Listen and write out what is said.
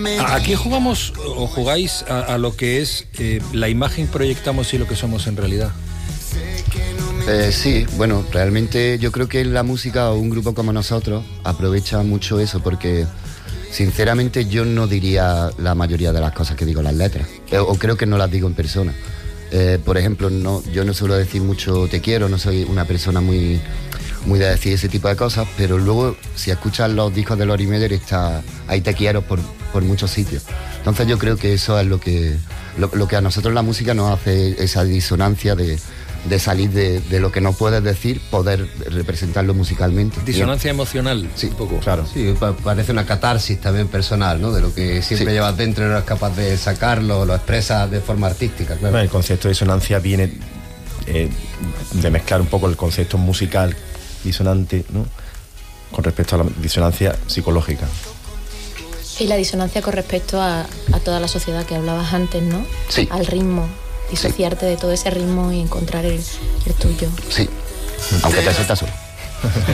Aquí jugamos o jugáis a lo que es la imagen proyectamos y lo que somos en realidad. Sí, bueno, realmente yo creo que la música o un grupo como nosotros aprovecha mucho eso porque sinceramente yo no diría la mayoría de las cosas que digo en las letras, o creo que no las digo en persona. Por ejemplo, yo no suelo decir mucho te quiero, no soy una persona muy de decir ese tipo de cosas, pero luego si escuchas los discos de Lori Meder está ahí te quiero por muchos sitios. Entonces yo creo que eso es lo que a nosotros la música nos hace, esa disonancia de salir de lo que no puedes decir, poder representarlo musicalmente. Disonancia emocional, sí, un poco. Claro. Sí, parece una catarsis también personal, ¿no? De lo que siempre llevas dentro y no eres capaz de sacarlo, lo expresas de forma artística, claro. Bueno, el concepto de disonancia viene de mezclar un poco el concepto musical disonante, ¿no?, con respecto a la disonancia psicológica. Y la disonancia con respecto a toda la sociedad que hablabas antes, ¿no? Sí. Al ritmo, disociarte de todo ese ritmo y encontrar el tuyo. Sí, aunque te sientas solo.